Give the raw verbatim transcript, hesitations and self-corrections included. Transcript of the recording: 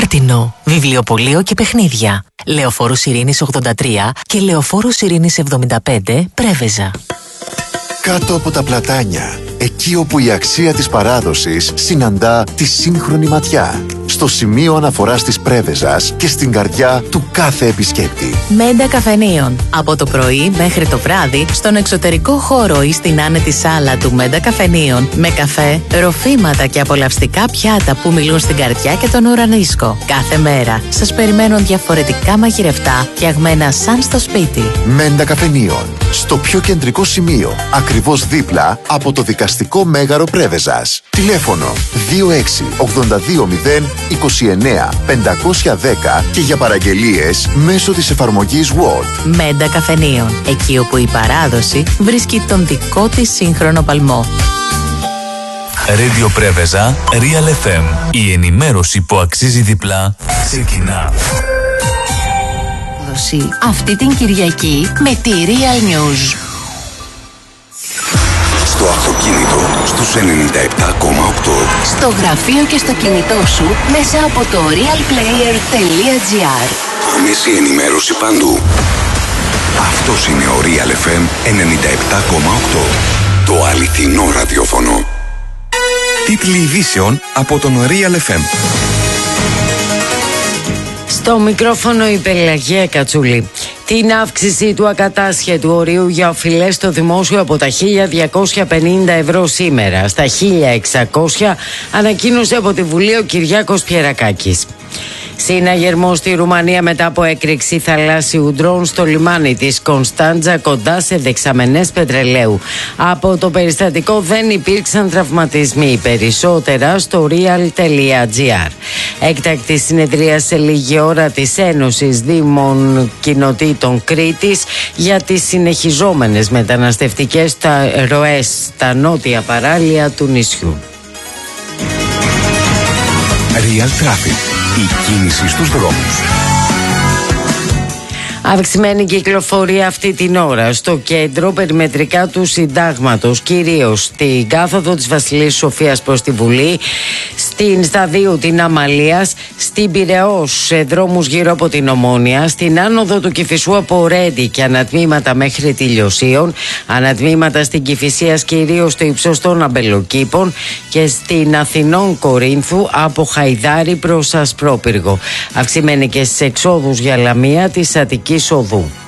Χάρτινο, βιβλιοπωλείο και παιχνίδια. Λεωφόρου Ειρήνης ογδόντα τρία και Λεωφόρου Ειρήνης εβδομήντα πέντε, Πρέβεζα. Κάτω από τα πλατάνια, εκεί όπου η αξία της παράδοσης συναντά τη σύγχρονη ματιά. Στο σημείο αναφοράς της Πρέβεζας και στην καρδιά του κάθε επισκέπτη. Μέντα Καφενείων. Από το πρωί μέχρι το βράδυ, στον εξωτερικό χώρο ή στην άνετη σάλα του Μέντα Καφενείων, με καφέ, ροφήματα και απολαυστικά πιάτα που μιλούν στην καρδιά και τον ουρανίσκο. Κάθε μέρα σας περιμένουν διαφορετικά μαγειρευτά, φτιαγμένα σαν στο σπίτι. Μέντα Καφενείων. Στο πιο κεντρικό σημείο, ακριβώς δίπλα από το δικαστικό μέγαρο Πρέβεζας. Τηλέφωνο δύο έξι ογδόντα δύο μηδέν είκοσι εννέα πεντακόσια δέκα και για παραγγελίες μέσω της εφαρμογής Word. Μέντα Καφενείων. Εκεί όπου η παράδοση βρίσκει τον δικό της σύγχρονο παλμό. Radio Πρέβεζα, Real εφ εμ. Η ενημέρωση που αξίζει διπλά ξεκινά. Αυτή την Κυριακή με τη Real News. Στο αυτοκίνητο στους ενενήντα επτά κόμμα οκτώ. Στο γραφείο και στο κινητό σου μέσα από το realplayer τελεία gr. Άμεση ενημέρωση παντού. Αυτός είναι ο Real εφ εμ ενενήντα επτά κόμμα οκτώ. Το αληθινό ραδιόφωνο. Τίτλοι ειδήσεων από τον Real εφ εμ. Στο μικρόφωνο η Πελαγία Κατσούλη. Την αύξηση του ακατάσχετου ορίου για οφειλές στο δημόσιο από τα χίλια διακόσια πενήντα ευρώ σήμερα στα χίλια εξακόσια ανακοίνωσε από τη Βουλή ο Κυριάκος Πιερακάκης. Συναγερμό στη Ρουμανία μετά από έκρηξη θαλάσσιου ντρόουν στο λιμάνι της Κωνσταντζα κοντά σε δεξαμενές πετρελαίου. Από το περιστατικό δεν υπήρξαν τραυματισμοί. Περισσότερα στο real τελεία gr. Έκτακτη συνεδρία σε λίγη ώρα της Ένωσης Δήμων Κοινοτήτων Κρήτης για τις συνεχιζόμενες μεταναστευτικές ροές στα νότια παράλια του νησιού. Real Traffic. Η κίνηση στους δρόμους. Αυξημένη κυκλοφορία αυτή την ώρα στο κέντρο περιμετρικά του Συντάγματος, κυρίως στην κάθοδο της Βασιλής Σοφίας προς τη Βουλή, στην σταδίου την Αμαλίας, στην Πειραιώ σε δρόμους γύρω από την Ομόνια, στην άνοδο του Κηφισού από Ρέντι και ανατμήματα μέχρι τη Λιωσίων, ανατμήματα στην Κηφισίας κυρίως στο ύψος των Αμπελοκήπων και στην Αθηνών Κορίνθου από Χαϊδάρι προς Ασπρόπυργο. Αυξημένη και στις εξόδους για Λαμία της Αττικής Οδού.